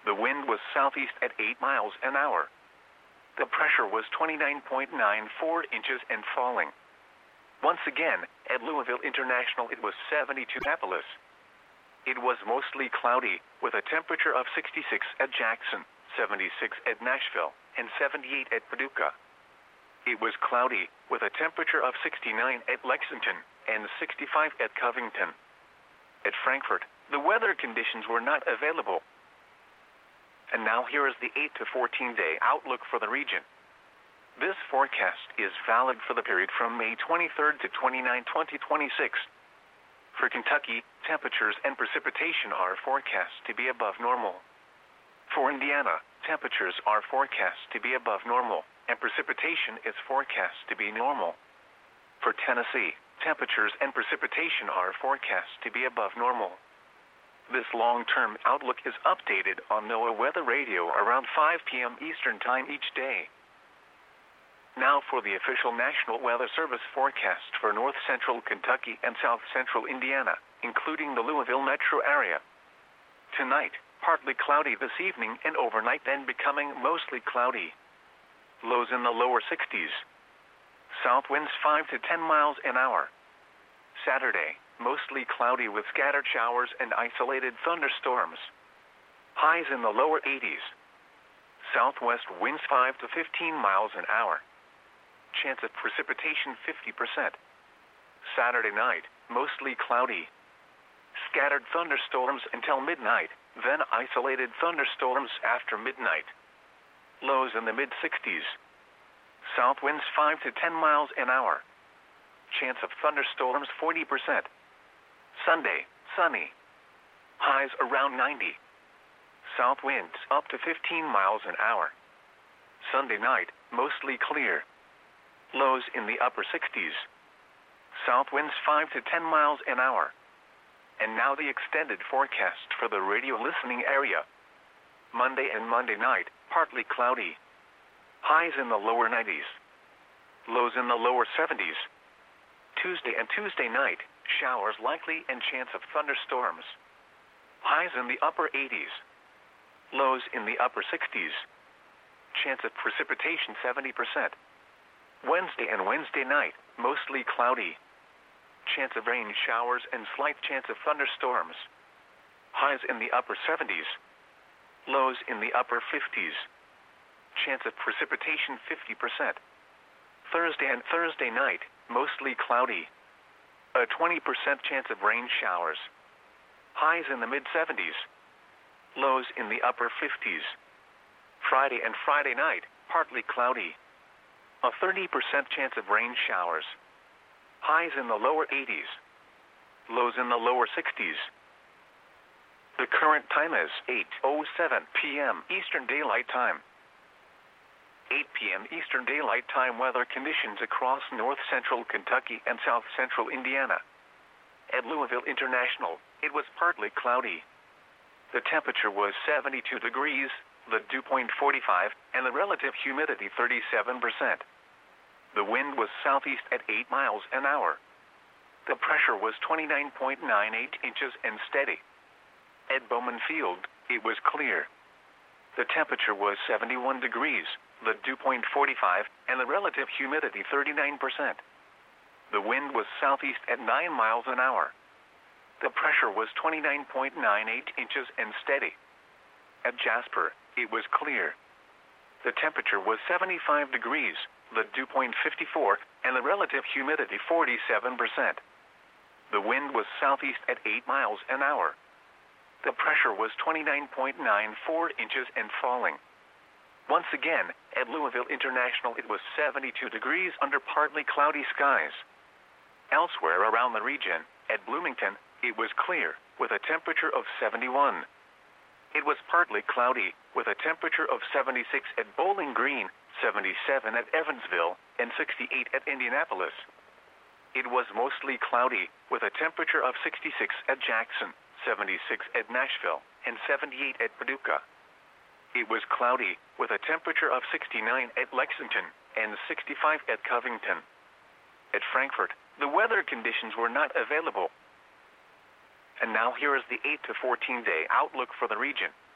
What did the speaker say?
The wind was southeast at 8 miles an hour. The pressure was 29.94 inches and falling. Once again, at Louisville International it was 72 Annapolis. It was mostly cloudy, with a temperature of 66 at Jackson, 76 at Nashville, and 78 at Paducah. It was cloudy, with a temperature of 69 at Lexington, and 65 at Covington. At Frankfort, the weather conditions were not available. And now here is the 8 to 14 day outlook for the region. This forecast is valid for the period from May 23rd to 29, 2026. For Kentucky, temperatures and precipitation are forecast to be above normal. For Indiana, temperatures are forecast to be above normal, and precipitation is forecast to be normal. For Tennessee, temperatures and precipitation are forecast to be above normal. This long-term outlook is updated on NOAA Weather Radio around 5 p.m. Eastern Time each day. Now for the official National Weather Service forecast for north central Kentucky and south central Indiana, including the Louisville metro area. Tonight, partly cloudy this evening and overnight, then becoming mostly cloudy. Lows in the lower 60s. South winds 5 to 10 miles an hour. Saturday, mostly cloudy with scattered showers and isolated thunderstorms. Highs in the lower 80s. Southwest winds 5 to 15 miles an hour. Chance of precipitation 50%. Saturday night, mostly cloudy. Scattered thunderstorms until midnight, then isolated thunderstorms after midnight. Lows in the mid-60s. South winds 5 to 10 miles an hour. Chance of thunderstorms 40%. Sunday, sunny. Highs around 90. South winds up to 15 miles an hour. Sunday night, mostly clear. Lows in the upper 60s. South winds 5 to 10 miles an hour. And now the extended forecast for the radio listening area. Monday and Monday night, partly cloudy. Highs in the lower 90s. Lows in the lower 70s. Tuesday and Tuesday night, showers likely and chance of thunderstorms. Highs in the upper 80s. Lows in the upper 60s. Chance of precipitation 70%. Wednesday and Wednesday night, mostly cloudy. Chance of rain showers and slight chance of thunderstorms. Highs in the upper 70s. Lows in the upper 50s. Chance of precipitation 50%. Thursday and Thursday night, mostly cloudy. A 20% chance of rain showers. Highs in the mid-70s. Lows in the upper 50s. Friday and Friday night, partly cloudy. A 30% chance of rain showers. Highs in the lower 80s. Lows in the lower 60s. The current time is 8:07 p.m. Eastern Daylight Time. 8 p.m. Eastern Daylight Time weather conditions across north central Kentucky and south central Indiana. At Louisville International, it was partly cloudy. The temperature was 72 degrees, the dew point 45, and the relative humidity 37%. The wind was southeast at 8 miles an hour. The pressure was 29.98 inches and steady. At Bowman Field, it was clear. The temperature was 71 degrees, the dew point 45, and the relative humidity 39%. The wind was southeast at 9 miles an hour. The pressure was 29.98 inches and steady. At Jasper, it was clear. The temperature was 75 degrees, the dew point 54, and the relative humidity 47%. The wind was southeast at 8 miles an hour. The pressure was 29.94 inches and falling. Once again, at Louisville International it was 72 degrees under partly cloudy skies. Elsewhere around the region, at Bloomington, it was clear, with a temperature of 71. It was partly cloudy, with a temperature of 76 at Bowling Green, 77 at Evansville, and 68 at Indianapolis. It was mostly cloudy, with a temperature of 66 at Jackson, 76 at Nashville, and 78 at Paducah. It was cloudy, with a temperature of 69 at Lexington, and 65 at Covington. At Frankfort, the weather conditions were not available. And now here is the 8 to 14 day outlook for the region.